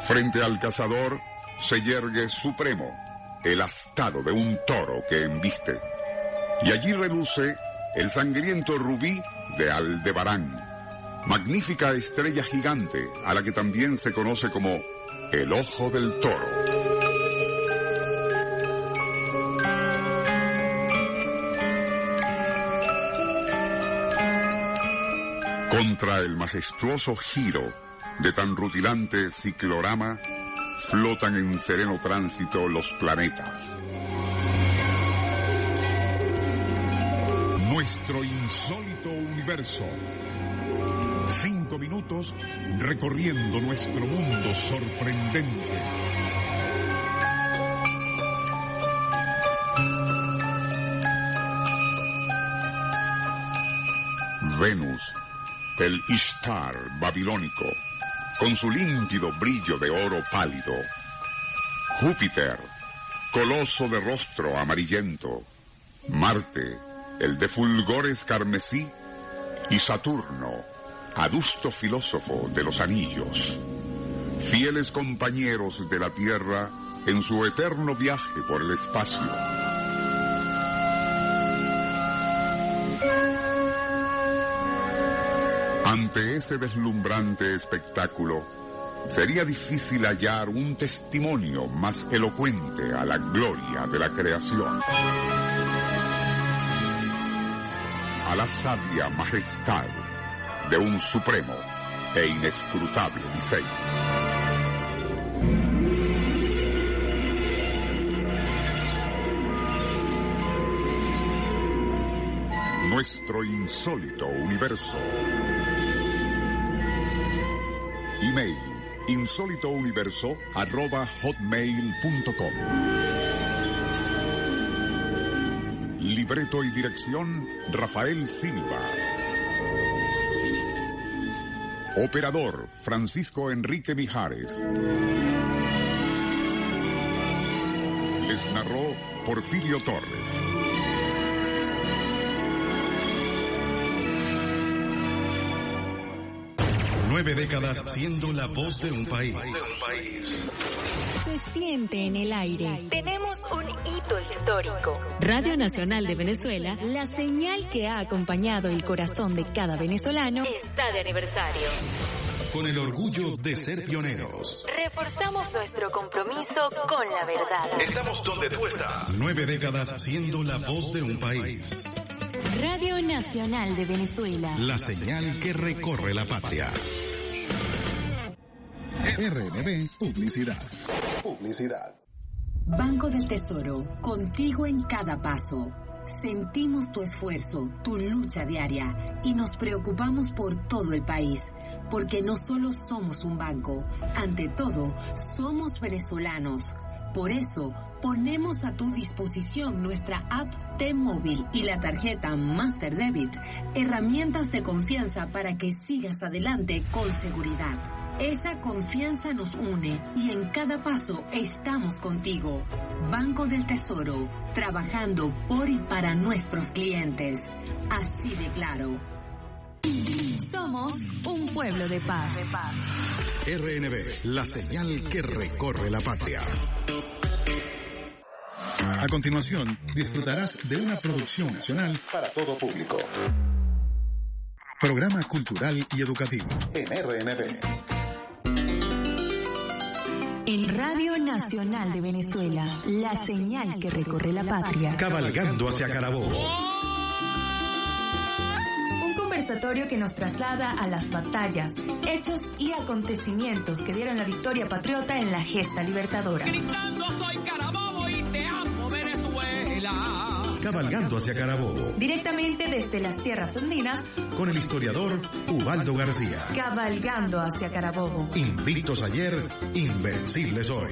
Frente al cazador se yergue Supremo, el astado de un toro que embiste. Y allí reluce el sangriento rubí de Aldebarán, magnífica estrella gigante a la que también se conoce como el Ojo del Toro. Contra el majestuoso giro de tan rutilante ciclorama, flotan en sereno tránsito los planetas. Nuestro insólito universo. 5 minutos recorriendo nuestro mundo sorprendente. Venus, el Ishtar babilónico, con su límpido brillo de oro pálido. Júpiter, coloso de rostro amarillento. Marte, el de fulgores carmesí. Y Saturno, adusto filósofo de los anillos. Fieles compañeros de la Tierra en su eterno viaje por el espacio. Ante ese deslumbrante espectáculo, sería difícil hallar un testimonio más elocuente a la gloria de la creación. A la sabia majestad de un supremo e inescrutable diseño. Nuestro insólito universo. Email insólitouniverso@hotmail.com. Libreto y dirección Rafael Silva. Operador Francisco Enrique Mijares. Les narró Porfirio Torres. Nueve décadas siendo la voz de un país. Se siente en el aire. Tenemos un hito histórico. Radio Nacional de Venezuela, la señal que ha acompañado el corazón de cada venezolano, está de aniversario. Con el orgullo de ser pioneros. Reforzamos nuestro compromiso con la verdad. Estamos donde tú estás. 9 décadas siendo la voz de un país. Radio Nacional de Venezuela. La señal que recorre la patria. RNB Publicidad. Banco del Tesoro, contigo en cada paso. Sentimos tu esfuerzo, tu lucha diaria y nos preocupamos por todo el país, porque no solo somos un banco, ante todo, somos venezolanos. Por eso, ponemos a tu disposición nuestra app T-Móvil y la tarjeta Master Debit, herramientas de confianza para que sigas adelante con seguridad. Esa confianza nos une y en cada paso estamos contigo. Banco del Tesoro, trabajando por y para nuestros clientes. Así de claro. Somos un pueblo de paz. RNB, la señal que recorre la patria. A continuación, disfrutarás de una producción nacional para todo público. Programa cultural y educativo en RNB. En Radio Nacional de Venezuela, la señal que recorre la patria. Cabalgando hacia Carabobo. Un conversatorio que nos traslada a las batallas, hechos y acontecimientos que dieron la victoria patriota en la gesta libertadora. Gritando soy Carabobo y te amo Venezuela. Cabalgando hacia Carabobo. Directamente desde las tierras andinas, con el historiador Ubaldo García. Cabalgando hacia Carabobo. Invictos ayer, invencibles hoy.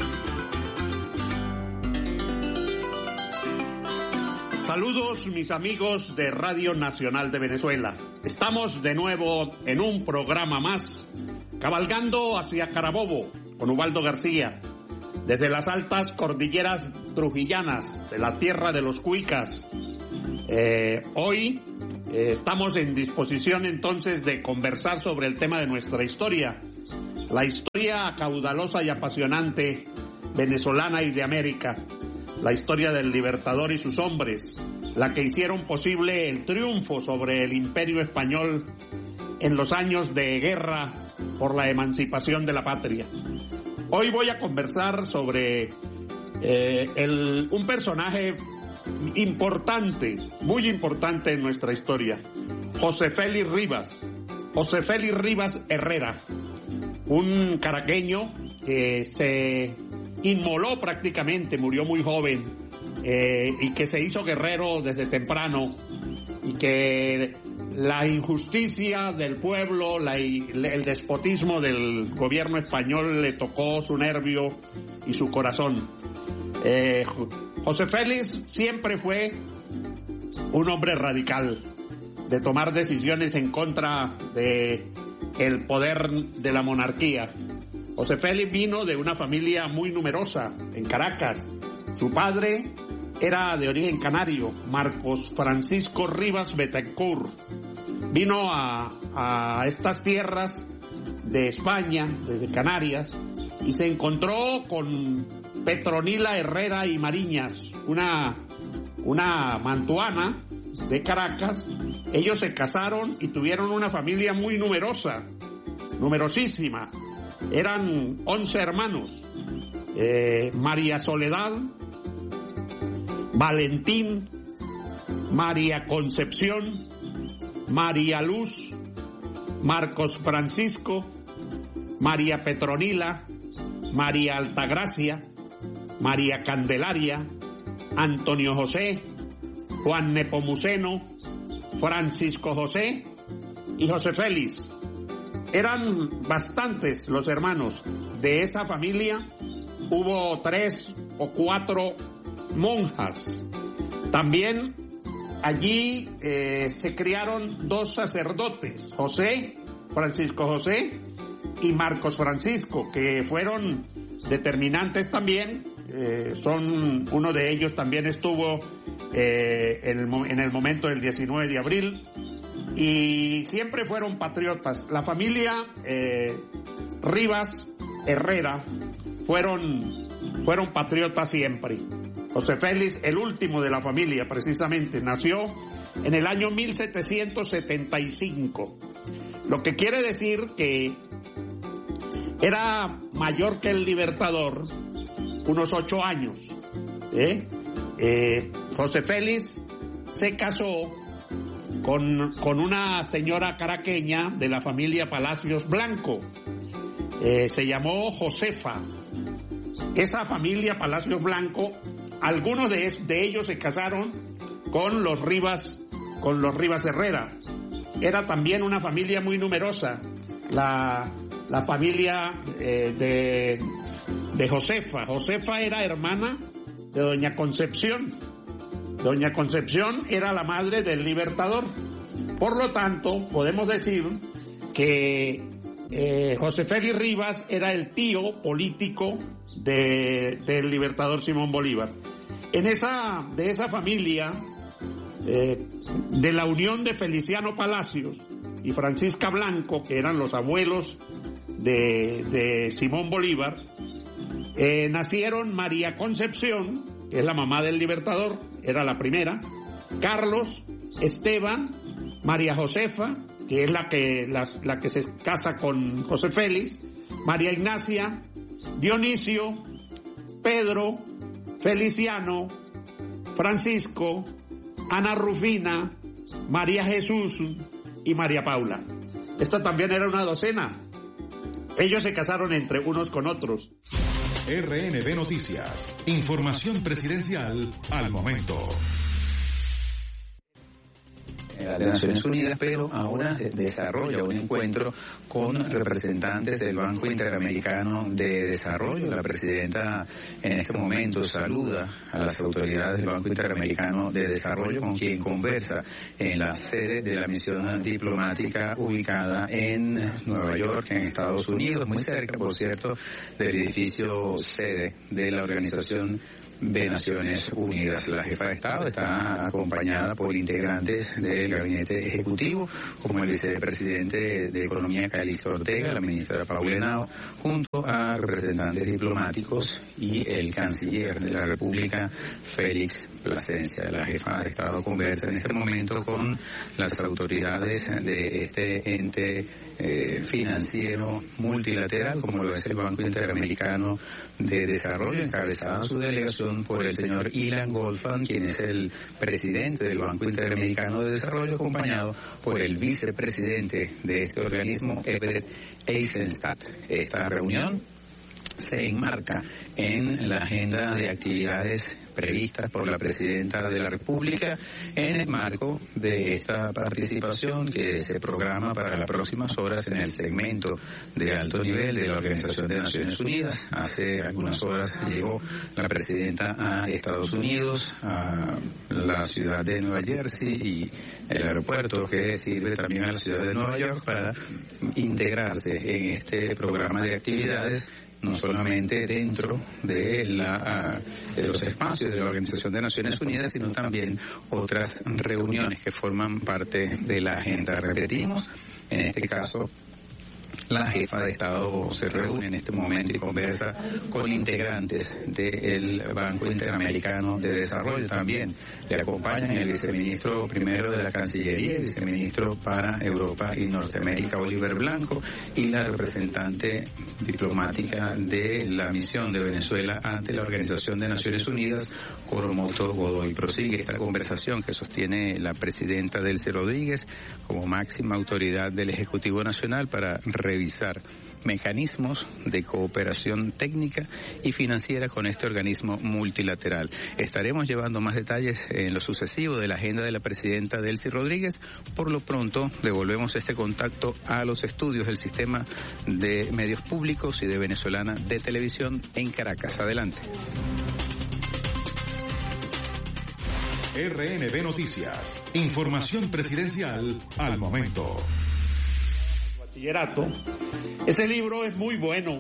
Saludos mis amigos de Radio Nacional de Venezuela. Estamos de nuevo en un programa más, Cabalgando hacia Carabobo, con Ubaldo García. Desde las altas cordilleras trujillanas de la tierra de los cuicas. Hoy estamos en disposición entonces de conversar sobre el tema de nuestra historia, la historia caudalosa y apasionante venezolana y de América, la historia del Libertador y sus hombres, la que hicieron posible el triunfo sobre el Imperio Español en los años de guerra por la emancipación de la patria. Hoy voy a conversar sobre un personaje importante, muy importante en nuestra historia, José Félix Rivas. José Félix Rivas Herrera, un caraqueño que se inmoló prácticamente, murió muy joven, y que se hizo guerrero desde temprano, y que la injusticia del pueblo, el despotismo del gobierno español le tocó su nervio y su corazón. José Félix siempre fue un hombre radical, de tomar decisiones en contra de el poder de la monarquía. José Félix vino de una familia muy numerosa en Caracas. Su padre era de origen canario, Marcos Francisco Rivas Betancourt. Vino a estas tierras de España, desde Canarias, y se encontró con Petronila Herrera y Mariñas, una mantuana de Caracas. Ellos se casaron y tuvieron una familia muy numerosa, numerosísima. Eran 11 hermanos, María Soledad, Valentín, María Concepción, María Luz, Marcos Francisco, María Petronila, María Altagracia, María Candelaria, Antonio José, Juan Nepomuceno, Francisco José y José Félix. Eran bastantes los hermanos. De esa familia hubo 3 o 4 monjas. También allí se criaron 2 sacerdotes, Francisco José y Marcos Francisco, que fueron determinantes también. Uno de ellos también estuvo en el momento del 19 de abril, y siempre fueron patriotas. La familia Rivas Herrera fueron patriotas siempre. José Félix, el último de la familia precisamente, nació en el año 1775, lo que quiere decir que era mayor que el Libertador unos 8 años. José Félix se casó con una señora caraqueña de la familia Palacios Blanco. Se llamó Josefa. Esa familia Palacios Blanco, algunos de ellos se casaron con los Rivas Herrera. Era también una familia muy numerosa, la familia de Josefa. Josefa era hermana de doña Concepción. Doña Concepción era la madre del Libertador. Por lo tanto, podemos decir que José Félix Rivas era el tío político del Libertador Simón Bolívar. De esa familia, de la unión de Feliciano Palacios y Francisca Blanco, que eran los abuelos de Simón Bolívar, nacieron María Concepción, que es la mamá del Libertador, era la primera, Carlos, Esteban, María Josefa, que es la que se casa con José Félix, María Ignacia, Dionisio, Pedro, Feliciano, Francisco, Ana Rufina, María Jesús y María Paula. Esta también era una docena. Ellos se casaron entre unos con otros. RNB Noticias. Información presidencial al momento. De Naciones Unidas, pero ahora desarrolla un encuentro con representantes del Banco Interamericano de Desarrollo. La presidenta en este momento saluda a las autoridades del Banco Interamericano de Desarrollo, con quien conversa en la sede de la misión diplomática ubicada en Nueva York, en Estados Unidos, muy cerca, por cierto, del edificio sede de la Organización de Naciones Unidas. La jefa de Estado está acompañada por integrantes del gabinete ejecutivo, como el vicepresidente de Economía Calixto Ortega, la ministra Paula Henao, junto a representantes diplomáticos y el canciller de la República, Félix Plasencia. La jefa de Estado conversa en este momento con las autoridades de este ente financiero multilateral, como lo es el Banco Interamericano de Desarrollo, encabezada su delegación por el señor Ilan Goldfand, quien es el presidente del Banco Interamericano de Desarrollo, acompañado por el vicepresidente de este organismo, Everett Eisenstadt. Esta reunión se enmarca en la agenda de actividades previstas por la Presidenta de la República en el marco de esta participación que se programa para las próximas horas en el segmento de alto nivel de la Organización de Naciones Unidas. Hace algunas horas llegó la Presidenta a Estados Unidos, a la ciudad de Nueva Jersey y el aeropuerto que sirve también a la ciudad de Nueva York para integrarse en este programa de actividades, no solamente dentro de los espacios de la Organización de Naciones Unidas, sino también otras reuniones que forman parte de la agenda. Repetimos, en este caso, la jefa de Estado se reúne en este momento y conversa con integrantes del Banco Interamericano de Desarrollo. También le acompañan el viceministro primero de la Cancillería, el viceministro para Europa y Norteamérica, Oliver Blanco, y la representante diplomática de la misión de Venezuela ante la Organización de Naciones Unidas, Coromoto Godoy. Prosigue esta conversación que sostiene la presidenta Delcy Rodríguez como máxima autoridad del Ejecutivo Nacional para revisar mecanismos de cooperación técnica y financiera con este organismo multilateral. Estaremos llevando más detalles en lo sucesivo de la agenda de la presidenta Delcy Rodríguez. Por lo pronto, devolvemos este contacto a los estudios del Sistema de Medios Públicos y de Venezolana de Televisión en Caracas. Adelante. RNB Noticias. Información presidencial al momento. Bachillerato. Ese libro es muy bueno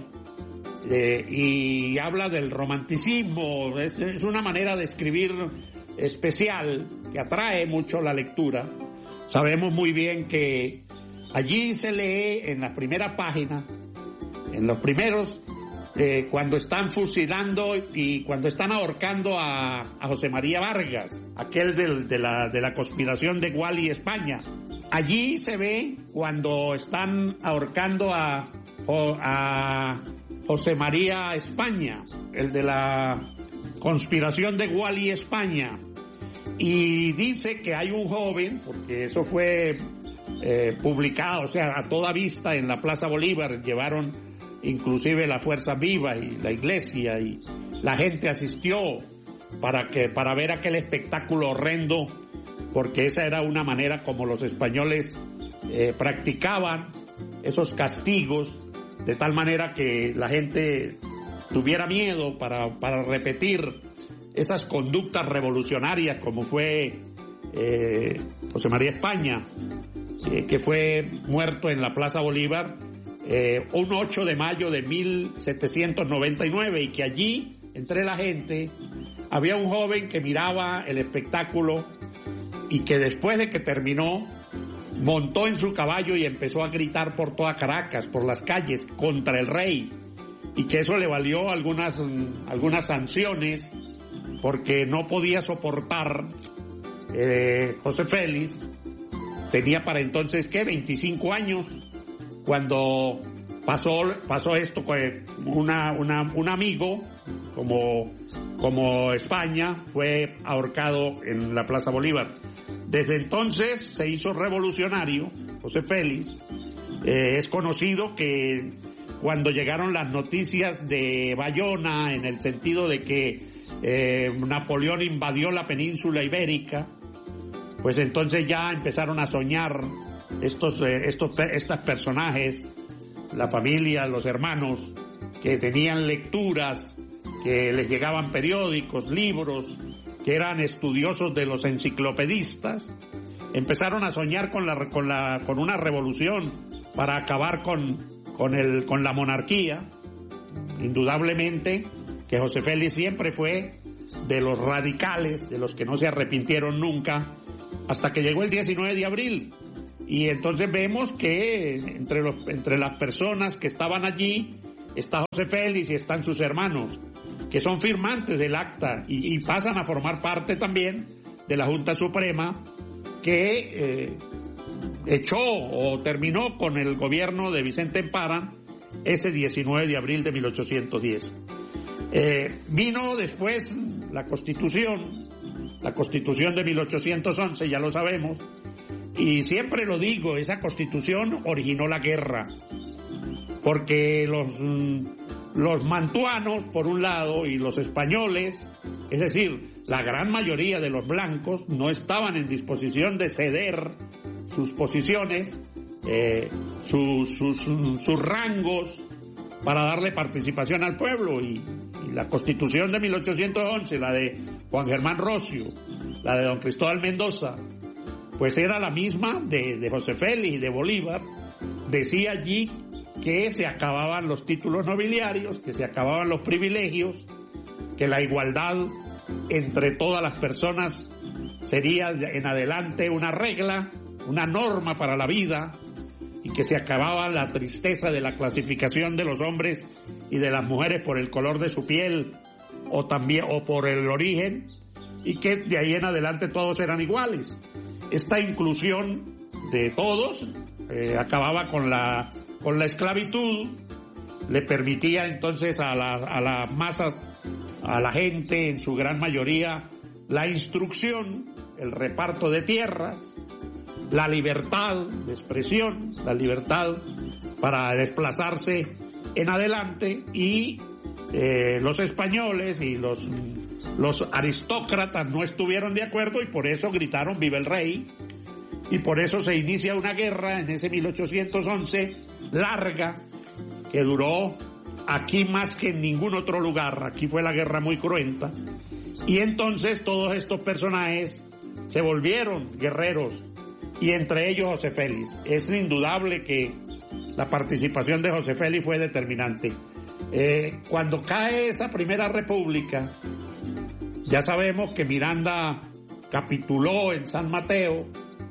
y habla del romanticismo. Es una manera de escribir especial que atrae mucho la lectura. Sabemos muy bien que allí se lee en la primera página, en los primeros, cuando están fusilando y cuando están ahorcando a José María Vargas, aquel de la conspiración de Guali, España. Allí se ve cuando están ahorcando a José María España, el de la conspiración de Guali, España. Y dice que hay un joven, porque eso fue publicado, o sea, a toda vista en la Plaza Bolívar, llevaron inclusive la Fuerza Viva y la iglesia, y la gente asistió para ver aquel espectáculo horrendo, porque esa era una manera como los españoles practicaban esos castigos, de tal manera que la gente tuviera miedo para repetir esas conductas revolucionarias, como fue José María España, que fue muerto en la Plaza Bolívar un 8 de mayo de 1799, y que allí, entre la gente, había un joven que miraba el espectáculo y que después de que terminó, montó en su caballo y empezó a gritar por toda Caracas, por las calles, contra el rey, y que eso le valió algunas sanciones, porque no podía soportar. José Félix tenía para entonces, 25 años, cuando pasó esto con un amigo, como España, fue ahorcado en la Plaza Bolívar. Desde entonces se hizo revolucionario José Félix. Es conocido que cuando llegaron las noticias de Bayona, en el sentido de que Napoleón invadió la península ibérica, pues entonces ya empezaron a soñar estos personajes, la familia, los hermanos, que tenían lecturas, que les llegaban periódicos, libros, que eran estudiosos de los enciclopedistas. Empezaron a soñar con una revolución para acabar con la monarquía. Indudablemente que José Félix siempre fue de los radicales, de los que no se arrepintieron nunca, hasta que llegó el 19 de abril. Y entonces vemos que entre las personas que estaban allí está José Félix y están sus hermanos, que son firmantes del acta y pasan a formar parte también de la Junta Suprema que echó o terminó con el gobierno de Vicente Empara ese 19 de abril de 1810. Vino después la Constitución de 1811, ya lo sabemos, y siempre lo digo, esa Constitución originó la guerra, porque los mantuanos, por un lado, y los españoles, es decir, la gran mayoría de los blancos, no estaban en disposición de ceder sus posiciones, sus rangos, para darle participación al pueblo, y la Constitución de 1811, la de Juan Germán Rocio, la de don Cristóbal Mendoza, pues era la misma de José Félix y de Bolívar. Decía allí que se acababan los títulos nobiliarios, que se acababan los privilegios, que la igualdad entre todas las personas sería en adelante una regla, una norma para la vida, y que se acababa la tristeza de la clasificación de los hombres y de las mujeres por el color de su piel o por el origen, y que de ahí en adelante todos eran iguales. Esta inclusión de todos acababa con la esclavitud, le permitía entonces a las masas, a la gente en su gran mayoría, la instrucción, el reparto de tierras, la libertad de expresión, la libertad para desplazarse en adelante, y los españoles y los aristócratas no estuvieron de acuerdo, y por eso gritaron viva el rey, y por eso se inicia una guerra en ese 1811 larga, que duró aquí más que en ningún otro lugar. Aquí fue la guerra muy cruenta, y entonces todos estos personajes se volvieron guerreros, y entre ellos José Félix. Es indudable que la participación de José Félix fue determinante. Cuando cae esa primera república, ya sabemos que Miranda capituló en San Mateo,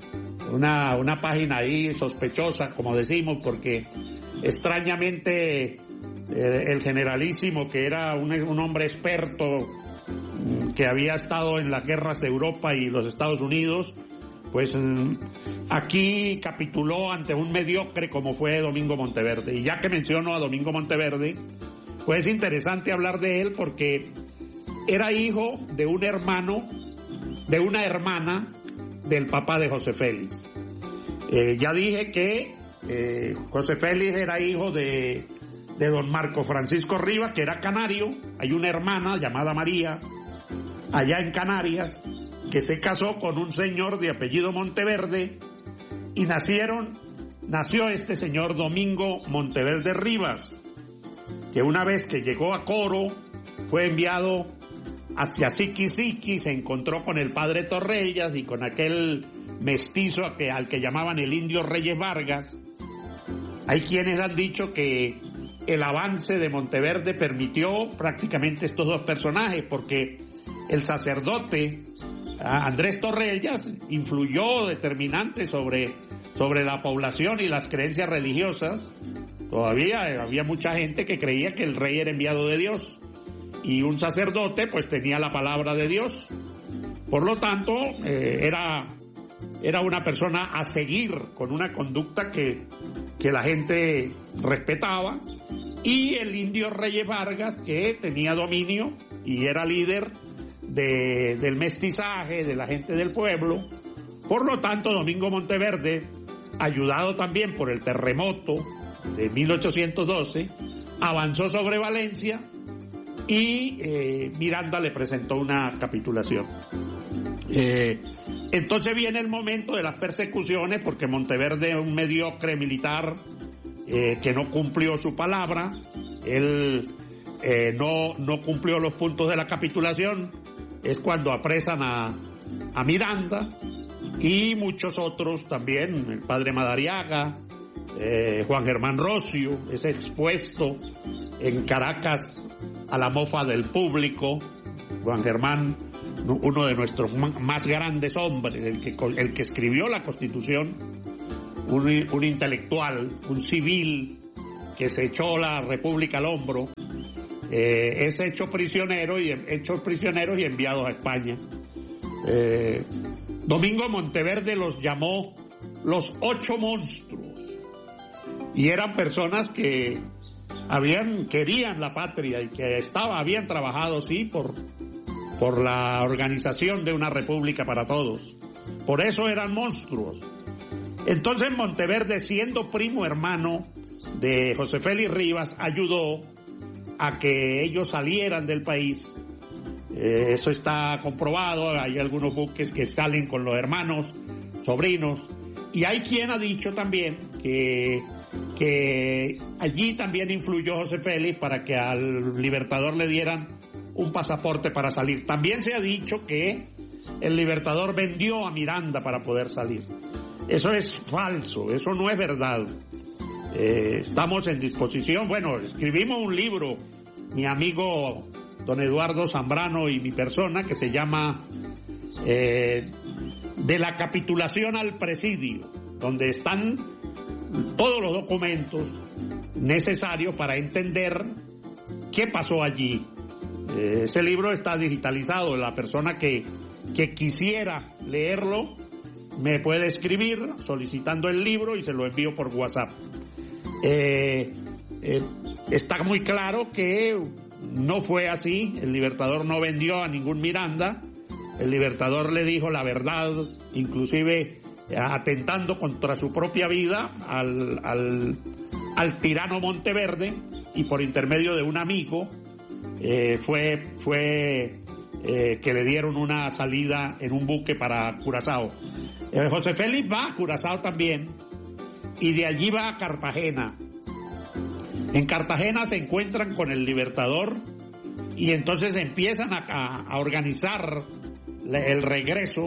una página ahí sospechosa, como decimos, porque extrañamente el generalísimo, que era un hombre experto que había estado en las guerras de Europa y los Estados Unidos, pues aquí capituló ante un mediocre como fue Domingo Monteverde. Y ya que menciono a Domingo Monteverde, pues es interesante hablar de él porque era hijo de un hermano, de una hermana del papá de José Félix. Ya dije que José Félix era hijo de don Marco Francisco Rivas, que era canario. Hay una hermana llamada María, allá en Canarias, que se casó con un señor de apellido Monteverde, y nació este señor Domingo Monteverde Rivas, que una vez que llegó a Coro, fue enviado hacia Siquisiqui, se encontró con el padre Torrellas y con aquel mestizo al que llamaban el indio Reyes Vargas. Hay quienes han dicho que el avance de Monteverde permitió prácticamente estos dos personajes, porque el sacerdote Andrés Torrellas influyó determinante sobre la población y las creencias religiosas. Todavía había mucha gente que creía que el rey era enviado de Dios, y un sacerdote pues tenía la palabra de Dios. Por lo tanto, era una persona a seguir, con una conducta que la gente respetaba. Y el indio Reyes Vargas, que tenía dominio y era líder del mestizaje, de la gente del pueblo. Por lo tanto, Domingo Monteverde, ayudado también por el terremoto de 1812, avanzó sobre Valencia, y Miranda le presentó una capitulación. Entonces viene el momento de las persecuciones, porque Monteverde, un mediocre militar que no cumplió su palabra, él no cumplió los puntos de la capitulación. Es cuando apresan a Miranda y muchos otros también, el padre Madariaga, Juan Germán Rocio, es expuesto en Caracas a la mofa del público Juan Germán, uno de nuestros más grandes hombres, el que escribió la Constitución, un intelectual, un civil que se echó la República al hombro, es hecho prisionero y enviado a España. Domingo Monteverde los llamó los 8 monstruos, y eran personas que querían la patria y que habían trabajado, sí, por la organización de una república para todos. Por eso eran monstruos. Entonces Monteverde, siendo primo hermano de José Félix Rivas, ayudó a que ellos salieran del país. Eso está comprobado. Hay algunos buques que salen con los hermanos, sobrinos, y hay quien ha dicho también que allí también influyó José Félix para que al Libertador le dieran un pasaporte para salir. También se ha dicho que el Libertador vendió a Miranda para poder salir. Eso es falso, eso no es verdad. Estamos en disposición. Bueno, escribimos un libro, mi amigo don Eduardo Zambrano y mi persona, que se llama De la capitulación al presidio, donde están todos los documentos necesarios para entender qué pasó allí. Ese libro está digitalizado. La persona que quisiera leerlo me puede escribir solicitando el libro y se lo envío por WhatsApp. Está muy claro que no fue así. El Libertador no vendió a ningún Miranda. El Libertador le dijo la verdad, inclusive atentando contra su propia vida al tirano Monteverde, y por intermedio de un amigo fue que le dieron una salida en un buque para Curazao. José Félix va a Curazao también, y de allí va a Cartagena. En Cartagena se encuentran con el Libertador y entonces empiezan a organizar el regreso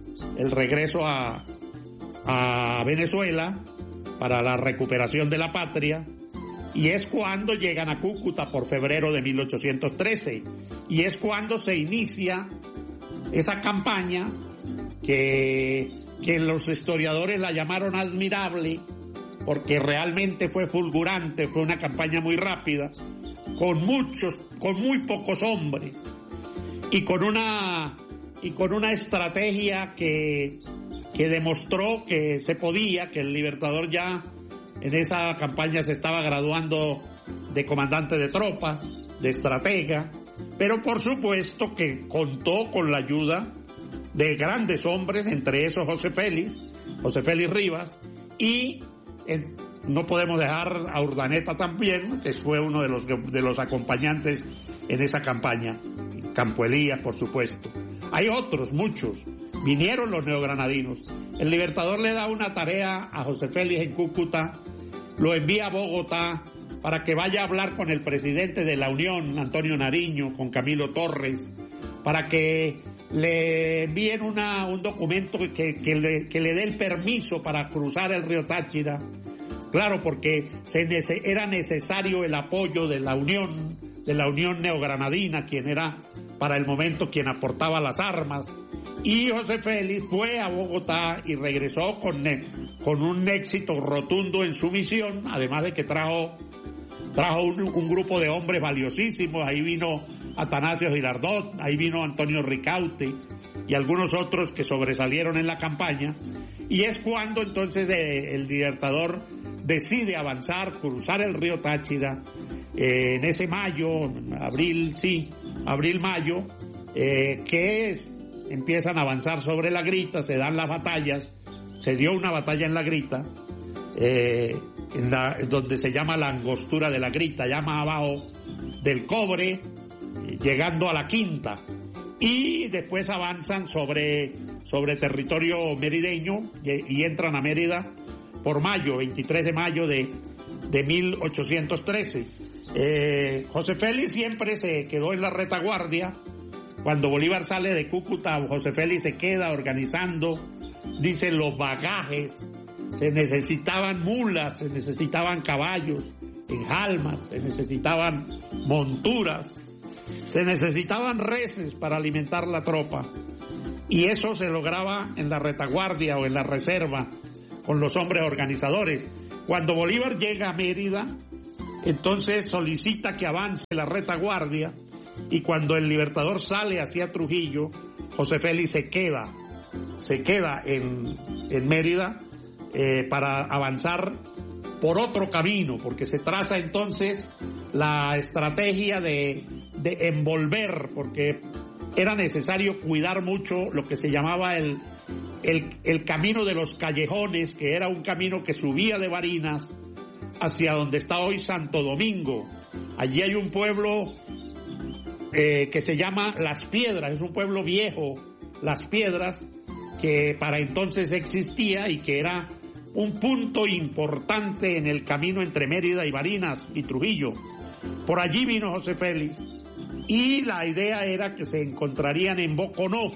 a Venezuela para la recuperación de la patria, y es cuando llegan a Cúcuta por febrero de 1813, y es cuando se inicia esa campaña que los historiadores la llamaron admirable, porque realmente fue fulgurante, fue una campaña muy rápida, con muy pocos hombres, y con una estrategia que demostró que se podía, que el Libertador ya en esa campaña se estaba graduando de comandante de tropas, de estratega, pero por supuesto que contó con la ayuda de grandes hombres, entre esos José Félix Rivas, y no podemos dejar a Urdaneta también, que fue uno de los acompañantes en esa campaña. Campo Elías, por supuesto. Hay otros, muchos. Vinieron los neogranadinos. El Libertador le da una tarea a José Félix en Cúcuta, lo envía a Bogotá para que vaya a hablar con el presidente de la Unión, Antonio Nariño, con Camilo Torres, para que le envíen un documento que le dé el permiso para cruzar el río Táchira. Claro, porque era necesario el apoyo de la Unión neogranadina, quien era para el momento quien aportaba las armas. Y José Félix fue a Bogotá y regresó con un éxito rotundo en su misión, además de que trajo un grupo de hombres valiosísimos. Ahí vino Atanasio Girardot, ahí vino Antonio Ricaute y algunos otros que sobresalieron en la campaña. Y es cuando entonces el Libertador decide avanzar, cruzar el río Táchira, en ese abril-mayo, que empiezan a avanzar sobre la Grita, se dan las batallas. Se dio una batalla en la Grita, donde se llama la angostura de la Grita, ya más abajo del Cobre, llegando a la Quinta, y después avanzan sobre territorio merideño y entran a Mérida por mayo, 23 de mayo de 1813. José Félix siempre se quedó en la retaguardia. Cuando Bolívar sale de Cúcuta, José Félix se queda organizando, dice, los bagajes. Se necesitaban mulas, se necesitaban caballos, enjalmas, se necesitaban monturas. Se necesitaban reses para alimentar la tropa, y eso se lograba en la retaguardia o en la reserva con los hombres organizadores. Cuando Bolívar llega a Mérida, entonces solicita que avance la retaguardia, y cuando el Libertador sale hacia Trujillo, José Félix se queda en Mérida para avanzar por otro camino, porque se traza entonces la estrategia de envolver, porque era necesario cuidar mucho lo que se llamaba el camino de los callejones, que era un camino que subía de Barinas hacia donde está hoy Santo Domingo. Allí hay un pueblo que se llama Las Piedras, es un pueblo viejo, Las Piedras, que para entonces existía y que era un punto importante en el camino entre Mérida y Barinas y Trujillo. Por allí vino José Félix, y la idea era que se encontrarían en Boconó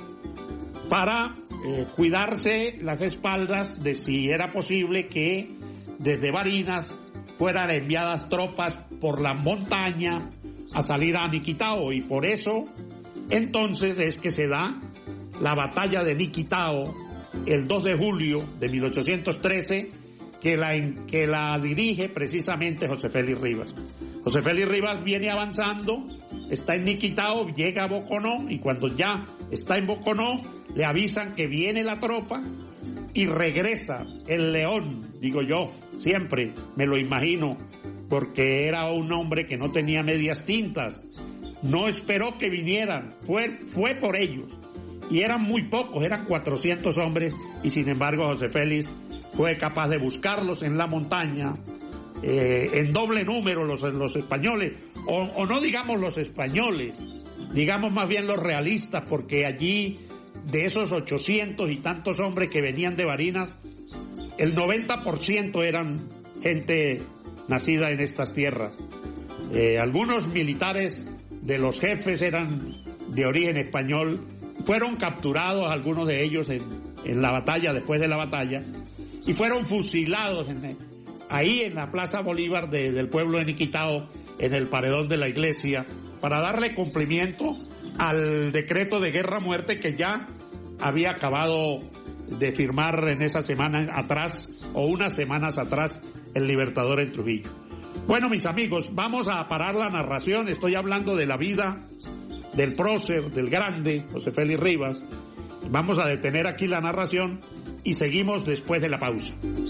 para cuidarse las espaldas de si era posible que desde Barinas fueran enviadas tropas por la montaña a salir a Niquitao, y por eso entonces es que se da la batalla de Niquitao el 2 de julio de 1813, que la dirige precisamente José Félix Rivas. José Félix Rivas viene avanzando, está en Niquitao, llega a Boconó, y cuando ya está en Boconó le avisan que viene la tropa y regresa el León, digo yo, siempre me lo imagino, porque era un hombre que no tenía medias tintas, no esperó que vinieran, fue por ellos, y eran muy pocos, eran 400 hombres, y sin embargo José Félix fue capaz de buscarlos en la montaña, en doble número los españoles, o no digamos los españoles, digamos más bien los realistas, porque allí de esos 800 y tantos hombres que venían de Barinas, el 90% eran gente nacida en estas tierras. Algunos militares de los jefes eran de origen español, fueron capturados algunos de ellos en la batalla, después de la batalla, y fueron fusilados ahí en la Plaza Bolívar del pueblo de Niquitao, en el paredón de la iglesia, para darle cumplimiento al decreto de guerra-muerte que ya había acabado de firmar en esa semana atrás, o unas semanas atrás, el Libertador en Trujillo. Bueno, mis amigos, vamos a parar la narración. Estoy hablando de la vida del prócer, del grande José Félix Rivas. Vamos a detener aquí la narración y seguimos después de la pausa.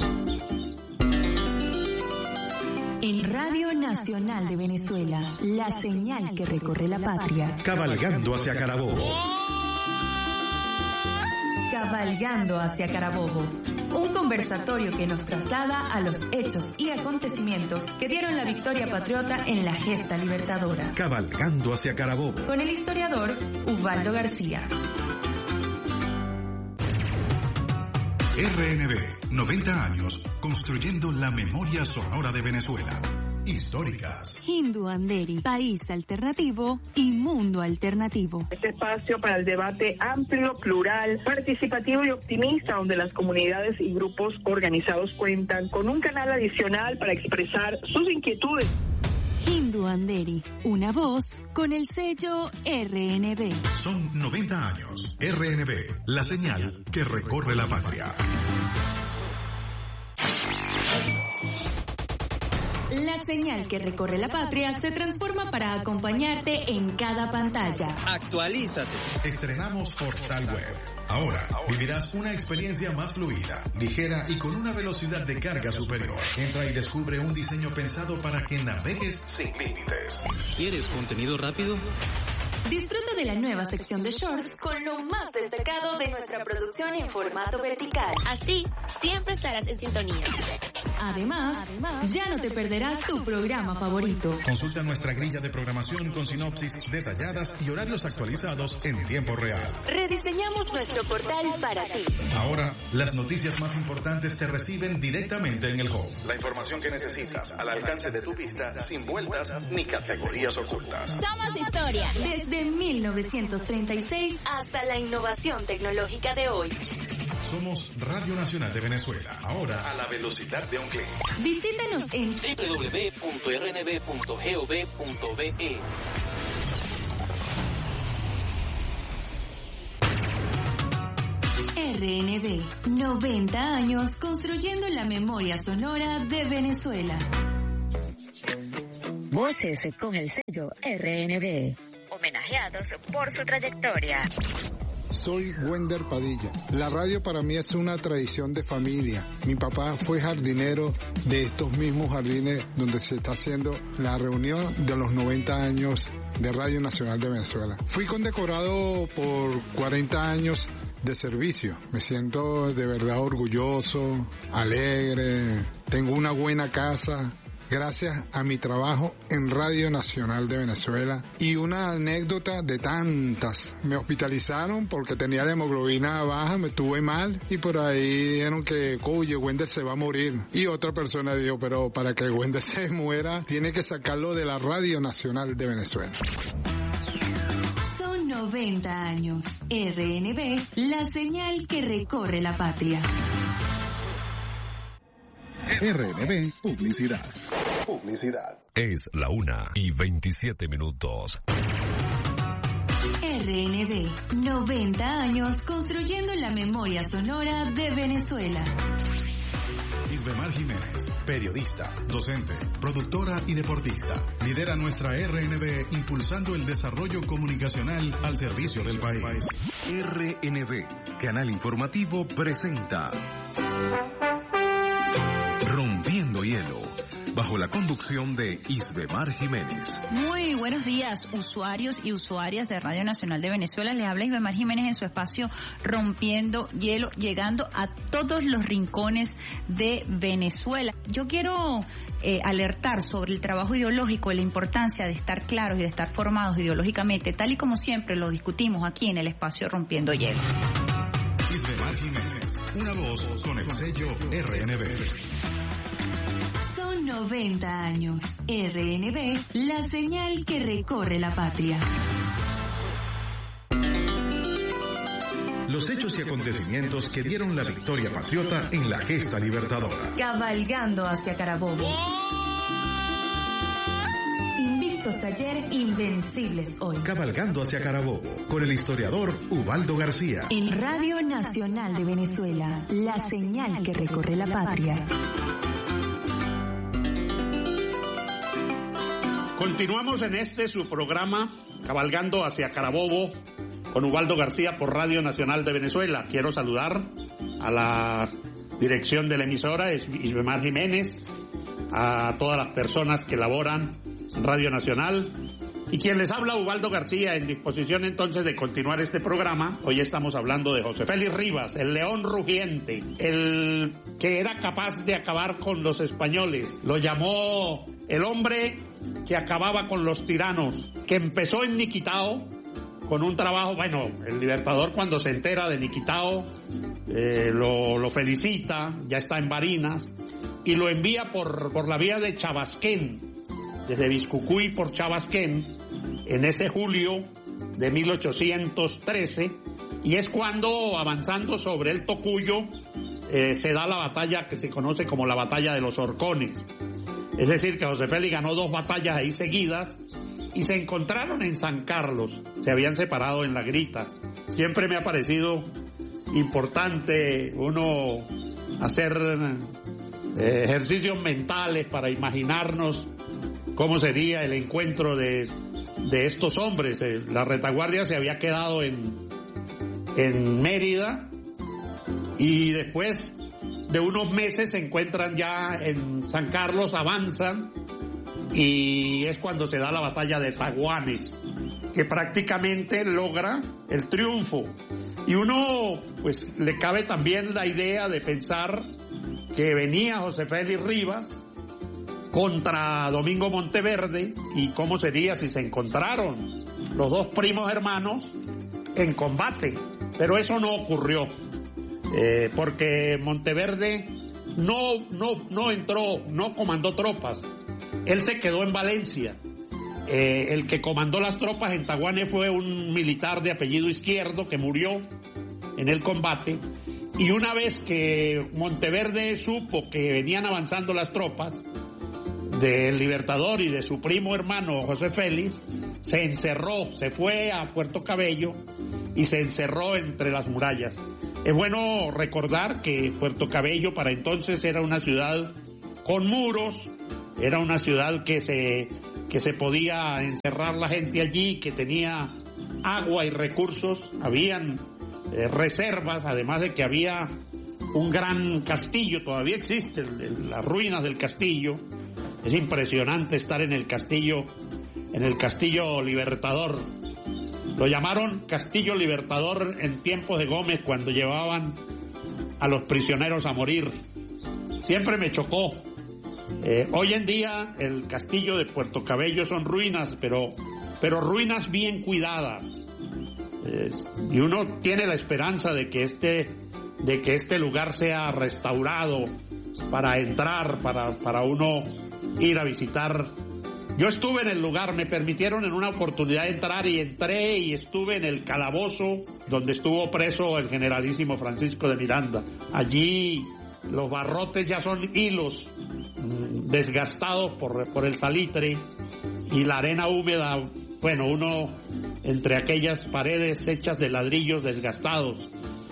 En Radio Nacional de Venezuela, la señal que recorre la patria. Cabalgando hacia Carabobo. Cabalgando hacia Carabobo. Un conversatorio que nos traslada a los hechos y acontecimientos que dieron la victoria patriota en la gesta libertadora. Cabalgando hacia Carabobo. Con el historiador Ubaldo García. RNB, 90 años construyendo la memoria sonora de Venezuela. Históricas. Hindu Anderi, país alternativo y mundo alternativo. Este espacio para el debate amplio, plural, participativo y optimista, donde las comunidades y grupos organizados cuentan con un canal adicional para expresar sus inquietudes. Hindu Anderi, una voz con el sello RNB. Son 90 años. RNB, la señal que recorre la patria. La señal que recorre la patria se transforma para acompañarte en cada pantalla. Actualízate. Estrenamos Portal Web. Ahora vivirás una experiencia más fluida, ligera y con una velocidad de carga superior. Entra y descubre un diseño pensado para que navegues sin límites. ¿Quieres contenido rápido? Disfruta de la nueva sección de shorts con lo más destacado de nuestra producción en formato vertical. Así, siempre estarás en sintonía. Además, ya no te perderás tu programa favorito. Consulta nuestra grilla de programación con sinopsis detalladas y horarios actualizados en tiempo real. Rediseñamos nuestro portal para ti. Ahora, las noticias más importantes te reciben directamente en el home. La información que necesitas al alcance de tu vista, sin vueltas ni categorías ocultas. Somos historia. Desde 1936 hasta la innovación tecnológica de hoy. Somos Radio Nacional de Venezuela, ahora a la velocidad de un clic. Visítanos en www.rnb.gov.be. RNB, 90 años construyendo la memoria sonora de Venezuela. Voces con el sello RNB, homenajeados por su trayectoria. Soy Wender Padilla. La radio para mí es una tradición de familia. Mi papá fue jardinero de estos mismos jardines donde se está haciendo la reunión de los 90 años de Radio Nacional de Venezuela. Fui condecorado por 40 años de servicio. Me siento de verdad orgulloso, alegre, tengo una buena casa. Gracias a mi trabajo en Radio Nacional de Venezuela. Y una anécdota de tantas. Me hospitalizaron porque tenía la hemoglobina baja, me tuve mal y por ahí dijeron que, oye, Wender se va a morir. Y otra persona dijo, pero para que Wender se muera, tiene que sacarlo de la Radio Nacional de Venezuela. Son 90 años. RNB, la señal que recorre la patria. RNB Publicidad. Es la 1:27. RNB, 90 años construyendo la memoria sonora de Venezuela. Isbemar Jiménez, periodista, docente, productora y deportista. Lidera nuestra RNB impulsando el desarrollo comunicacional al servicio del país. RNB, canal informativo, presenta Rompiendo Hielo, bajo la conducción de Isbemar Jiménez. Muy buenos días, usuarios y usuarias de Radio Nacional de Venezuela. Les habla Isbemar Jiménez en su espacio Rompiendo Hielo, llegando a todos los rincones de Venezuela. Yo quiero alertar sobre el trabajo ideológico y la importancia de estar claros y de estar formados ideológicamente, tal y como siempre lo discutimos aquí en el espacio Rompiendo Hielo. Isbemar Jiménez, una voz con el sello RNB. 90 años. RNB, la señal que recorre la patria. Los hechos y acontecimientos que dieron la victoria patriota en la gesta libertadora. Cabalgando hacia Carabobo. Invictos ayer, invencibles hoy. Cabalgando hacia Carabobo, con el historiador Ubaldo García. En Radio Nacional de Venezuela, la señal que recorre la patria. Continuamos en su programa Cabalgando hacia Carabobo con Ubaldo García por Radio Nacional de Venezuela. Quiero saludar a la dirección de la emisora, es Isbemar Jiménez, a todas las personas que laboran en Radio Nacional y quien les habla, Ubaldo García, en disposición entonces de continuar este programa. Hoy estamos hablando de José Félix Rivas, el león rugiente, el que era capaz de acabar con los españoles. Lo llamó el hombre que acababa con los tiranos, que empezó en Niquitao con un trabajo, bueno, el Libertador cuando se entera de Niquitao lo felicita, ya está en Barinas, y lo envía por la vía de Chabasquén, desde Biscucuy por Chabasquén, en ese julio de 1813, y es cuando, avanzando sobre el Tocuyo, se da la batalla que se conoce como la Batalla de los Horcones. Es decir, que José Félix ganó 2 batallas ahí seguidas y se encontraron en San Carlos. Se habían separado en La Grita. Siempre me ha parecido importante uno hacer ejercicios mentales para imaginarnos cómo sería el encuentro de estos hombres. La retaguardia se había quedado en Mérida y después de unos meses se encuentran ya en San Carlos, avanzan y es cuando se da la batalla de Taguanes, que prácticamente logra el triunfo. Y uno, pues, le cabe también la idea de pensar que venía José Félix Rivas contra Domingo Monteverde y cómo sería si se encontraron los 2 primos hermanos en combate. Pero eso no ocurrió. Porque Monteverde no entró, no comandó tropas. Él se quedó en Valencia. El que comandó las tropas en Taguanes fue un militar de apellido Izquierdo que murió en el combate. Y una vez que Monteverde supo que venían avanzando las tropas del Libertador y de su primo hermano José Félix, se encerró, se fue a Puerto Cabello y se encerró entre las murallas. Es bueno recordar que Puerto Cabello para entonces era una ciudad con muros, era una ciudad que se podía encerrar la gente allí, que tenía agua y recursos, habían reservas, además de que había un gran castillo, todavía existen las ruinas del castillo. Es impresionante estar en el castillo Libertador. Lo llamaron Castillo Libertador en tiempos de Gómez, cuando llevaban a los prisioneros a morir. Siempre me chocó. Hoy en día el castillo de Puerto Cabello son ruinas, pero ruinas bien cuidadas. Y uno tiene la esperanza de que este lugar sea restaurado para entrar, para uno ir a visitar. Yo estuve en el lugar, me permitieron en una oportunidad entrar y entré y estuve en el calabozo donde estuvo preso el generalísimo Francisco de Miranda. Allí los barrotes ya son hilos desgastados por el salitre y la arena húmeda, bueno, uno entre aquellas paredes hechas de ladrillos desgastados.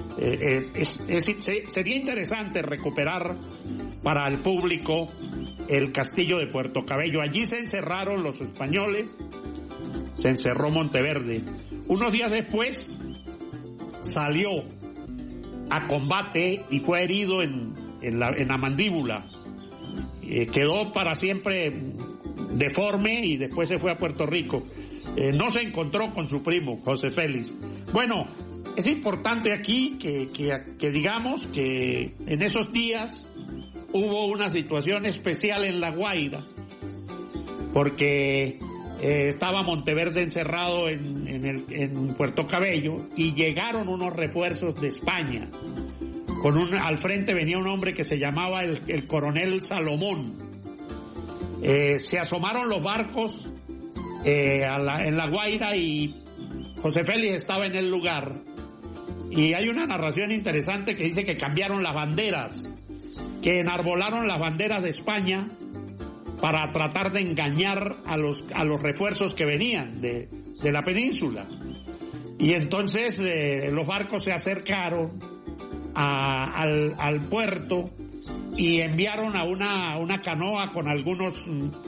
Sería interesante recuperar para el público el castillo de Puerto Cabello. Allí se encerraron los españoles, se encerró Monteverde. Unos días después salió a combate y fue herido en la mandíbula. Quedó para siempre deforme y después se fue a Puerto Rico. No se encontró con su primo, José Félix. Bueno, es importante aquí que digamos que en esos días hubo una situación especial en La Guaira, porque estaba Monteverde encerrado en Puerto Cabello y llegaron unos refuerzos de España. Al frente venía un hombre que se llamaba el coronel Salomón. Se asomaron los barcos en La Guaira y José Félix estaba en el lugar. Y hay una narración interesante que dice que cambiaron las banderas, que enarbolaron las banderas de España para tratar de engañar a los refuerzos que venían de la península. Y entonces los barcos se acercaron al puerto y enviaron a una canoa con algunos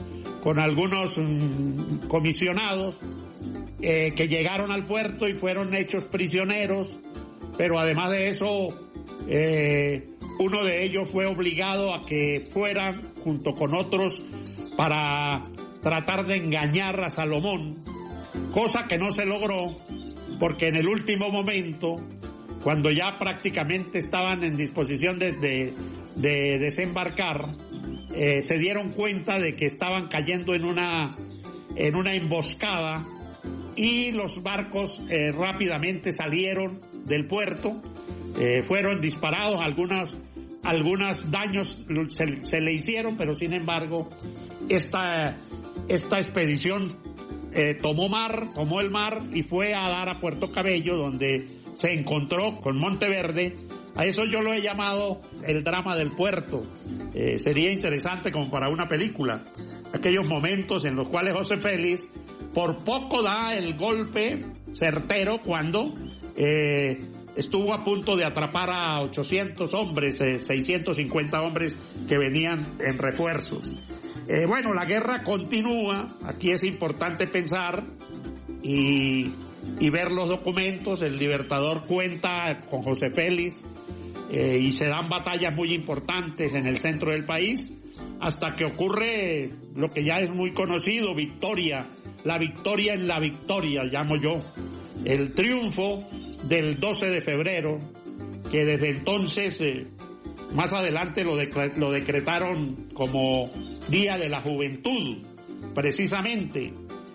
comisionados que llegaron al puerto y fueron hechos prisioneros, pero además de eso uno de ellos fue obligado a que fueran junto con otros para tratar de engañar a Salomón, cosa que no se logró, porque en el último momento, cuando ya prácticamente estaban en disposición de desembarcar, se dieron cuenta de que estaban cayendo en una emboscada y los barcos rápidamente salieron del puerto, fueron disparados, algunos daños se le hicieron, pero sin embargo esta expedición tomó el mar y fue a dar a Puerto Cabello, donde se encontró con Monteverde. A eso yo lo he llamado el drama del puerto. Sería interesante como para una película, aquellos momentos en los cuales José Félix por poco da el golpe certero cuando estuvo a punto de atrapar a 800 hombres, 650 hombres que venían en refuerzos. Bueno, la guerra continúa. Aquí es importante pensar y ver los documentos. El Libertador cuenta con José Félix y se dan batallas muy importantes en el centro del país hasta que ocurre lo que ya es muy conocido, la victoria en la victoria, llamo yo, el triunfo del 12 de febrero, que desde entonces, más adelante lo decretaron como Día de la Juventud, precisamente.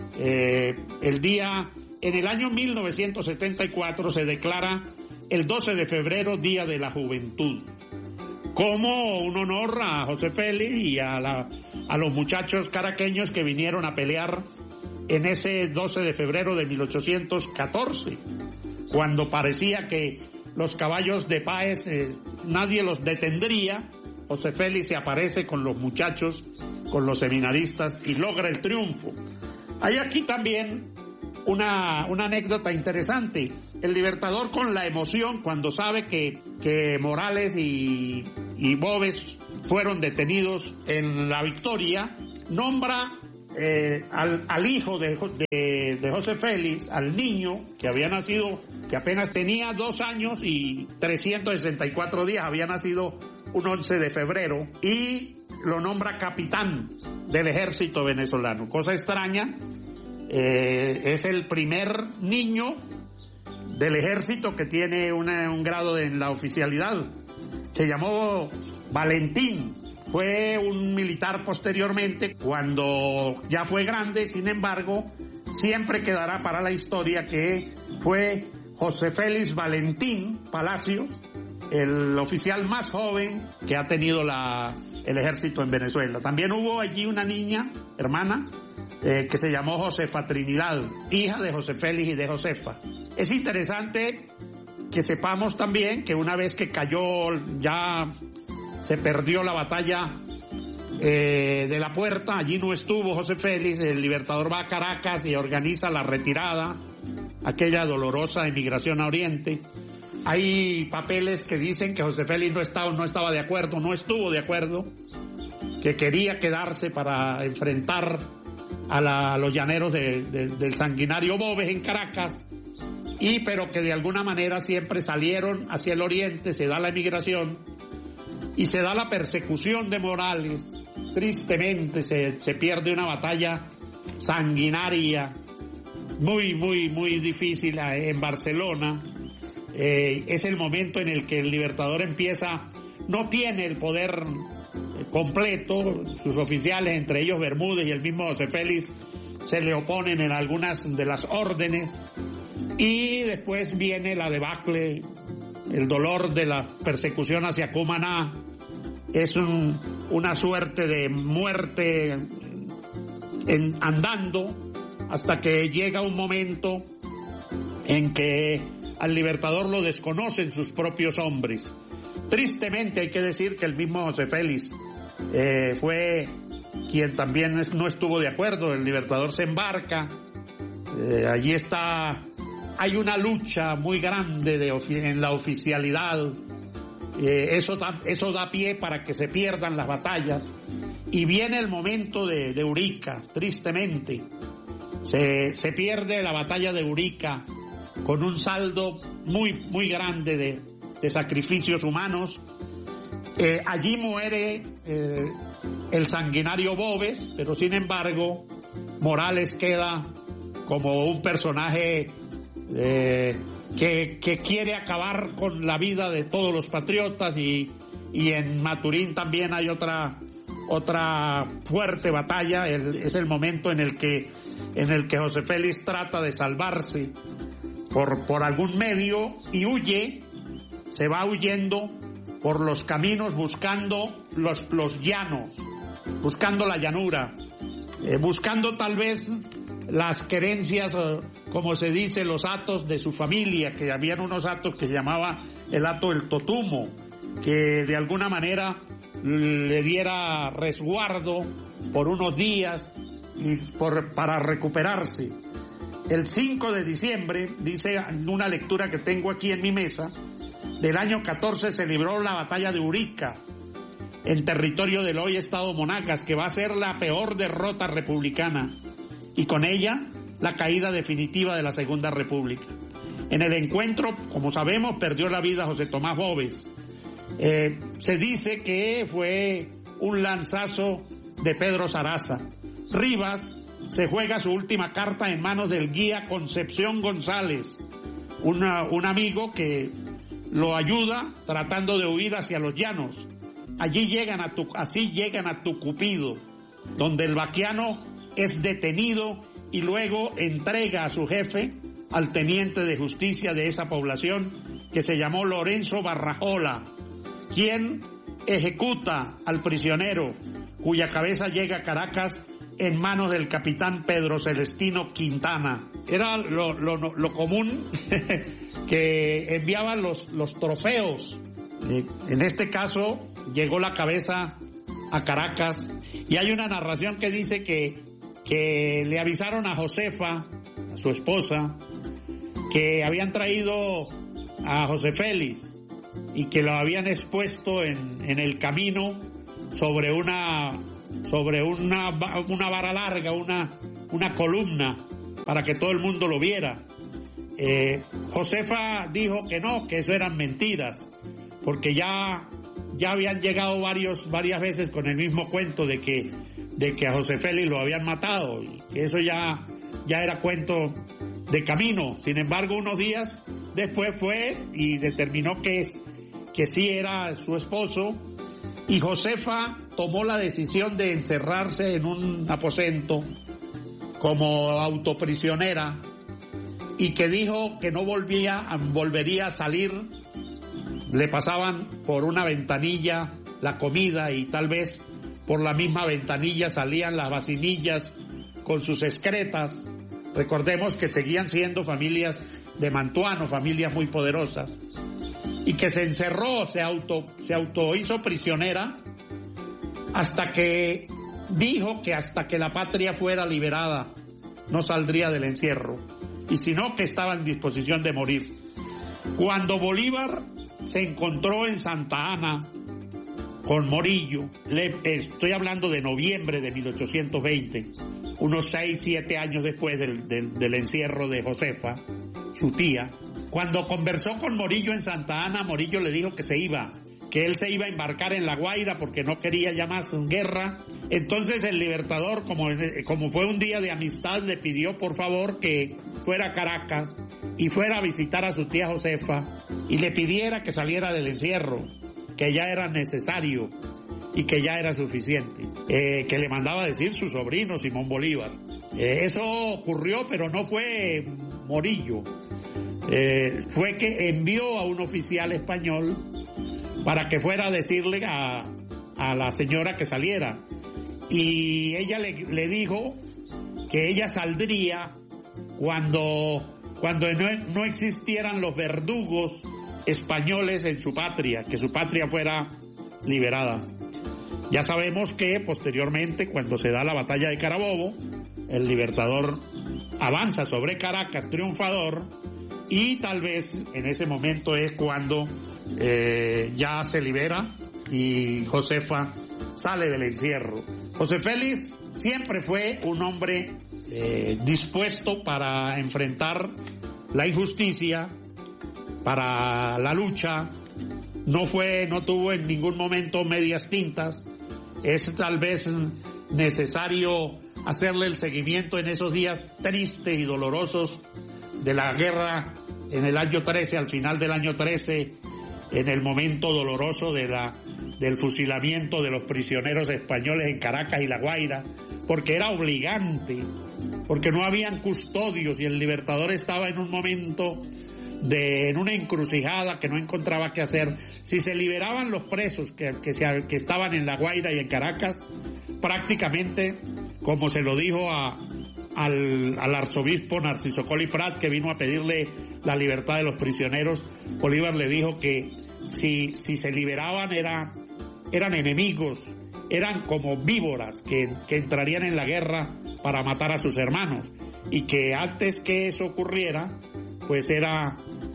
En el año 1974 se declara el 12 de febrero Día de la Juventud, como un honor a José Félix y a los muchachos caraqueños que vinieron a pelear en ese 12 de febrero de 1814, cuando parecía que los caballos de Páez nadie los detendría. José Félix se aparece con los muchachos con los seminaristas y logra el triunfo. Hay aquí también una anécdota interesante. El Libertador, con la emoción cuando sabe que Morales y Boves fueron detenidos en la victoria, nombra al hijo de José Félix, al niño que había nacido, que apenas tenía 2 años y 364 días, había nacido un 11 de febrero, y lo nombra capitán del ejército venezolano. Cosa extraña, es el primer niño del ejército que tiene un grado en la oficialidad. Se llamó Valentín. Fue un militar posteriormente, cuando ya fue grande. Sin embargo, siempre quedará para la historia que fue José Félix Valentín Palacios, el oficial más joven que ha tenido el ejército en Venezuela. También hubo allí una niña, hermana, que se llamó Josefa Trinidad, hija de José Félix y de Josefa. Es interesante que sepamos también que una vez que cayó, ya se perdió la batalla de la Puerta, allí no estuvo José Félix. El Libertador va a Caracas y organiza la retirada, aquella dolorosa emigración a Oriente. Hay papeles que dicen que José Félix no estaba de acuerdo, no estuvo de acuerdo, que quería quedarse para enfrentar a los llaneros del sanguinario Boves en Caracas, pero que de alguna manera siempre salieron hacia el oriente. Se da la emigración y se da la persecución de Morales. Tristemente se pierde una batalla sanguinaria muy, muy, muy difícil en Barcelona. Es el momento en el que el Libertador no tiene el poder completo. Sus oficiales, entre ellos Bermúdez y el mismo José Félix, se le oponen en algunas de las órdenes, y después viene la debacle, el dolor de la persecución hacia Cumaná. Es una suerte de muerte andando, hasta que llega un momento en que al Libertador lo desconocen sus propios hombres. Tristemente hay que decir que el mismo José Félix fue quien también no estuvo de acuerdo. El Libertador se embarca, allí hay una lucha muy grande en la oficialidad. Eso da pie para que se pierdan las batallas, y viene el momento de Urica. Tristemente se pierde la batalla de Urica con un saldo muy, muy grande de sacrificios humanos. Allí muere el sanguinario Boves, pero sin embargo Morales queda como un personaje que quiere acabar con la vida de todos los patriotas, y en Maturín también hay otra fuerte batalla. Es el momento en el que José Félix trata de salvarse por algún medio y huye. Se va huyendo por los caminos, buscando los llanos, buscando la llanura, buscando tal vez las querencias, como se dice, los hatos de su familia, que habían unos hatos que llamaba el hato del Totumo, que de alguna manera le diera resguardo por unos días para recuperarse. El 5 de diciembre, dice una lectura que tengo aquí en mi mesa, del año 14 se libró la batalla de Urica, en territorio del hoy estado Monagas, que va a ser la peor derrota republicana, y con ella la caída definitiva de la Segunda República. En el encuentro, como sabemos, perdió la vida José Tomás Boves. Se dice que fue un lanzazo de Pedro Saraza. Rivas se juega su última carta en manos del guía Concepción González, un amigo que lo ayuda tratando de huir hacia los llanos. Así llegan a Tucupido, donde el vaquiano es detenido y luego entrega a su jefe, al teniente de justicia de esa población, que se llamó Lorenzo Barrajola, quien ejecuta al prisionero, cuya cabeza llega a Caracas en manos del capitán Pedro Celestino Quintana. Era lo común que enviaban los trofeos. En este caso llegó la cabeza a Caracas, y hay una narración que dice que le avisaron a Josefa, a su esposa, que habían traído a José Félix y que lo habían expuesto en el camino sobre una vara larga, una columna, para que todo el mundo lo viera. Josefa dijo que no, que eso eran mentiras, porque ya habían llegado varias veces con el mismo cuento de que a José Félix lo habían matado, y que eso ya era cuento de camino. Sin embargo, unos días después fue y determinó que sí era su esposo, y Josefa tomó la decisión de encerrarse en un aposento como autoprisionera, y que dijo que no volvería a salir. Le pasaban por una ventanilla la comida, y tal vez por la misma ventanilla salían las vacinillas con sus excretas. Recordemos que seguían siendo familias de Mantuano, familias muy poderosas, y que se encerró, se auto hizo prisionera, hasta que dijo que hasta que la patria fuera liberada no saldría del encierro, y si no, que estaba en disposición de morir. Cuando Bolívar se encontró en Santa Ana con Morillo, estoy hablando de noviembre de 1820, unos 6-7 años después del encierro de Josefa, su tía. Cuando conversó con Morillo en Santa Ana, Morillo le dijo que él se iba a embarcar en La Guaira porque no quería ya más guerra. Entonces el Libertador, como fue un día de amistad, le pidió por favor que fuera a Caracas y fuera a visitar a su tía Josefa y le pidiera que saliera del encierro, que ya era necesario y que ya era suficiente, que le mandaba decir su sobrino Simón Bolívar. Eso ocurrió, pero no fue Morillo. Fue que envió a un oficial español para que fuera a decirle a la señora que saliera, y ella le dijo que ella saldría cuando no existieran los verdugos españoles en su patria, que su patria fuera liberada. Ya sabemos que posteriormente, cuando se da la batalla de Carabobo, el Libertador avanza sobre Caracas triunfador, y tal vez en ese momento es cuando ya se libera y Josefa sale del encierro. José Félix siempre fue un hombre dispuesto para enfrentar la injusticia, para la lucha. No tuvo en ningún momento medias tintas. Es tal vez necesario hacerle el seguimiento en esos días tristes y dolorosos de la guerra en el año 13, al final del año 13, en el momento doloroso del fusilamiento de los prisioneros españoles en Caracas y La Guaira, porque era obligante, porque no habían custodios y el Libertador estaba en un momento en una encrucijada que no encontraba qué hacer. Si se liberaban los presos que estaban en La Guaira y en Caracas, prácticamente, como se lo dijo al arzobispo Narciso Colli Prat, que vino a pedirle la libertad de los prisioneros, Bolívar le dijo que si se liberaban eran enemigos, eran como víboras que entrarían en la guerra para matar a sus hermanos, y que antes que eso ocurriera, pues era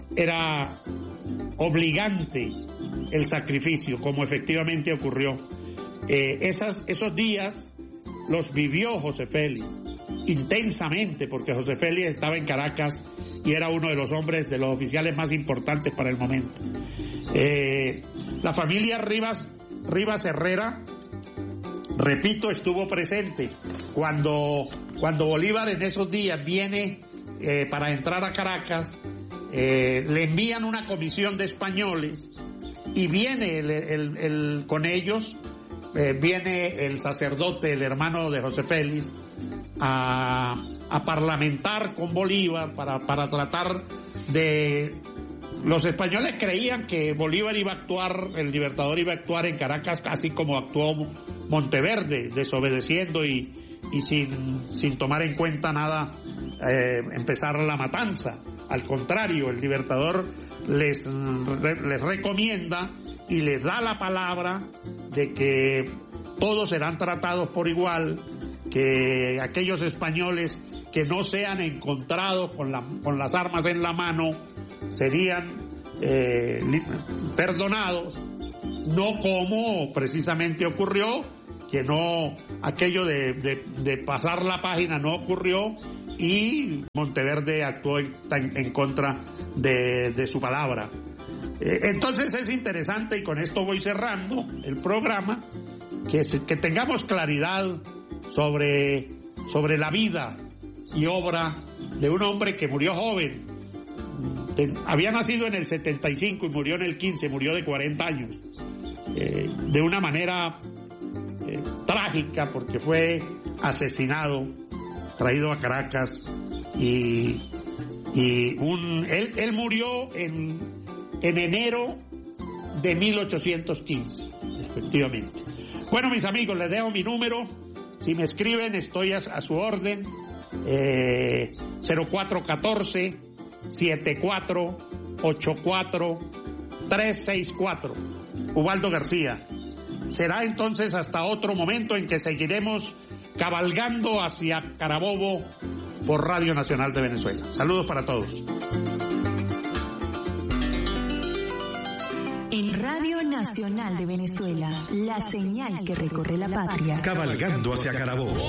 obligante el sacrificio, como efectivamente ocurrió. Esos días los vivió José Félix intensamente, porque José Félix estaba en Caracas y era uno de los hombres, de los oficiales más importantes para el momento. La familia Rivas Herrera, repito, estuvo presente cuando Bolívar en esos días viene para entrar a Caracas. Le envían una comisión de españoles y viene con ellos, viene el sacerdote, el hermano de José Félix, a parlamentar con Bolívar para tratar de... Los españoles creían que Bolívar iba a actuar, el Libertador iba a actuar en Caracas así como actuó Monteverde, desobedeciendo y sin tomar en cuenta nada, empezar la matanza. Al contrario, el Libertador les recomienda y les da la palabra de que todos serán tratados por igual, que aquellos españoles que no sean encontrados con las armas en la mano serían perdonados, no como precisamente ocurrió, que no, aquello de pasar la página no ocurrió y Monteverde actuó en contra de su palabra. Entonces es interesante, y con esto voy cerrando el programa, que tengamos claridad sobre la vida y obra de un hombre que murió joven. Había nacido en el 75 y murió en el 15, murió de 40 años, de una manera trágica, porque fue asesinado, traído a Caracas, y él murió en enero de 1815, efectivamente. Bueno, mis amigos, les dejo mi número. Si me escriben, estoy a su orden. 0414-7484-364. Ubaldo García. Será entonces hasta otro momento en que seguiremos cabalgando hacia Carabobo por Radio Nacional de Venezuela. Saludos para todos. En Radio Nacional de Venezuela, la señal que recorre la patria. Cabalgando hacia Carabobo.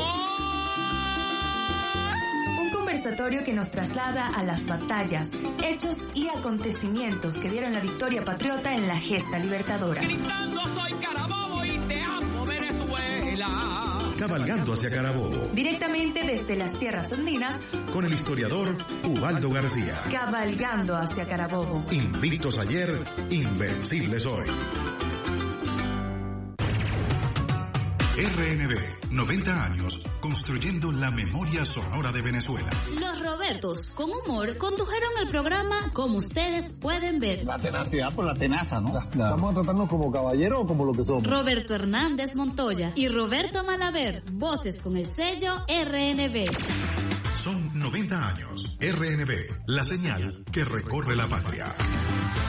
Un conversatorio que nos traslada a las batallas, hechos y acontecimientos que dieron la victoria patriota en la gesta libertadora. Gritando soy Carabobo y te amo, Venezuela. Cabalgando hacia Carabobo. Directamente desde las tierras andinas, con el historiador Ubaldo García. Cabalgando hacia Carabobo. Invictos ayer, invencibles hoy. RNB, 90 años, construyendo la memoria sonora de Venezuela. Los Robertos, con humor, condujeron el programa Como Ustedes Pueden Ver. La tenacidad por la tenaza, ¿no? ¿Vamos a tratarnos como caballeros o como lo que somos? Roberto Hernández Montoya y Roberto Malaver, voces con el sello RNB. Son 90 años. RNB, la señal que recorre la patria.